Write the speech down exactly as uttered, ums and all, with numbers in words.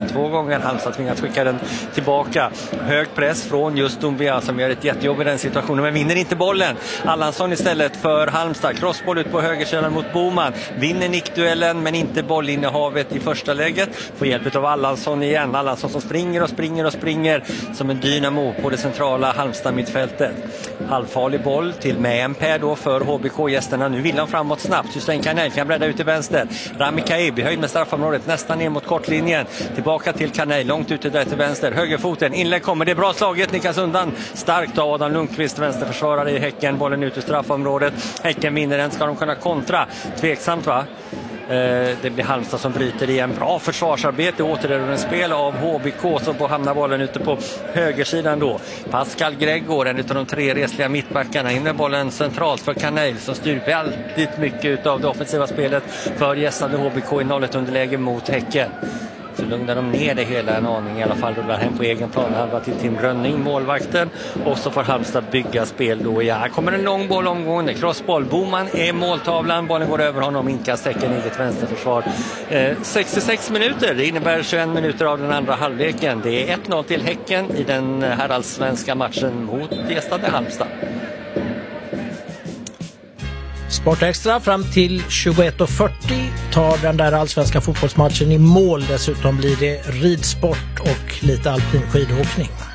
två gånger. Halmstad tvingas skicka den tillbaka. Hög press från just Dumbia som gör ett jättejobb i den situationen, men vinner inte bollen. Allansson istället för Halmstad. Crossboll ut på högersidan mot Boman. Vinner nickduellen men inte bollinnehavet i första läget. Får hjälp av Allansson igen. Allansson som springer och springer och springer som en dynamo på det centrala Halmstad-mittfältet. Halvfarlig boll till Mäenpää då för H B K-gästerna. Nu vill han framåt snabbt. Hussein Kanel kan bredda ut till vänster. Rami Kaib i höjd med straffområdet. Nästan ner mot kortlinjen. Tillbaka till Kanel. Långt ute där till vänster. Högerfoten. Inlägg kommer. Det är bra slaget. Nickas undan. Starkt av Adam Lundqvist. Vänsterförsvarare i Häcken. Bollen ut ur straffområdet. Häcken vinner den. Ska de kunna kontra? Tveksamt va? Det blir Halmstad som bryter igen. Bra försvarsarbete, återerövrande spel av H B K som får hamna bollen ute på högersidan då. Pascal Gregor, en av de tre resliga mittbackarna, in med bollen centralt för Kanel som styr väldigt mycket av det offensiva spelet för gästande H B K i noll ett underläge mot Häcken. Så lugnar de ner det hela en aning, i alla fall rullar hem på egen plan halva till Tim Rönning, målvakten, och så får Halmstad bygga spel då. Ja, här kommer en lång boll omgående, crossboll, Boman är måltavlan, bollen går över honom, inkast Häcken, eget vänsterförsvar. Eh, sextiosex minuter, det innebär tjugoen minuter av den andra halvleken. Det är ett noll till Häcken i den här allsvenska matchen mot gästande Halmstad. Sport Extra fram till tjugoett och fyrtio tar den där allsvenska fotbollsmatchen i mål. Dessutom blir det ridsport och lite alpin skidåkning.